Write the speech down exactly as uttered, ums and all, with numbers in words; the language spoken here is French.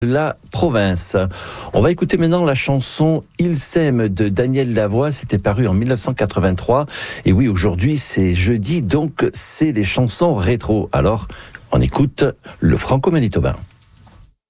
La province. On va écouter maintenant la chanson Il s'aime de Daniel Lavoie. C'était paru en dix-neuf cent quatre-vingt-trois. Et oui, aujourd'hui, c'est jeudi, donc c'est les chansons rétro. Alors, on écoute le franco-manitobain.